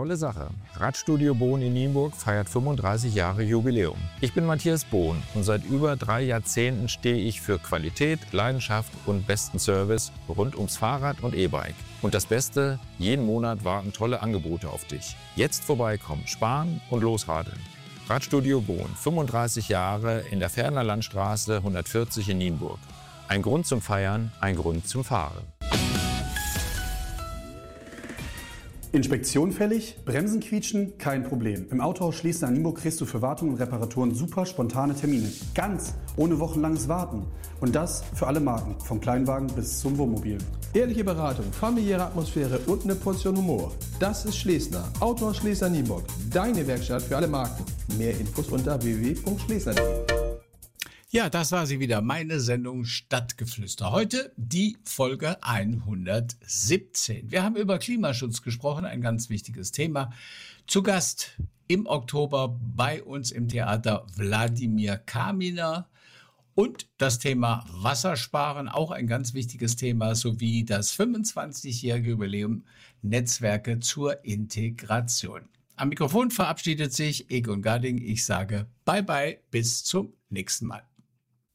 tolle Sache. Radstudio Bohn in Nienburg feiert 35 Jahre Jubiläum. Ich bin Matthias Bohn und seit über 3 Jahrzehnten stehe ich für Qualität, Leidenschaft und besten Service rund ums Fahrrad und E-Bike. Und das Beste, jeden Monat warten tolle Angebote auf dich. Jetzt vorbeikommen, sparen und losradeln. Radstudio Bohn, 35 Jahre in der Ferner Landstraße 140 in Nienburg. Ein Grund zum Feiern, ein Grund zum Fahren. Inspektion fällig? Bremsen quietschen? Kein Problem. Im Autohaus Schliessner in Nienburg kriegst du für Wartung und Reparaturen super spontane Termine. Ganz ohne wochenlanges Warten. Und das für alle Marken, vom Kleinwagen bis zum Wohnmobil. Ehrliche Beratung, familiäre Atmosphäre und eine Portion Humor. Das ist Schliessner. Autohaus Schliessner Nienburg. Deine Werkstatt für alle Marken. Mehr Infos unter www.schliessner.de. Ja, das war sie wieder, meine Sendung Stadtgeflüster. Heute die Folge 117. Wir haben über Klimaschutz gesprochen, ein ganz wichtiges Thema. Zu Gast im Oktober bei uns im Theater Wladimir Kaminer. Und das Thema Wassersparen, auch ein ganz wichtiges Thema, sowie das 25-jährige Jubiläum Netzwerke zur Integration. Am Mikrofon verabschiedet sich Egon Garding. Ich sage Bye-bye, bis zum nächsten Mal.